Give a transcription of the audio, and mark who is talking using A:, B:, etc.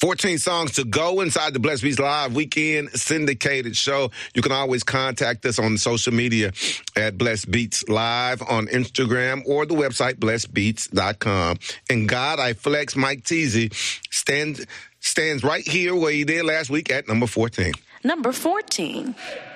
A: 14 songs to go inside the Blessed Beats Live Weekend syndicated show. You can always contact us on social media at Blessed Beats Live on Instagram or the website blessedbeats.com. And God, I Flex Mike Teasy stands right here where he did last week at number 14.
B: Number 14.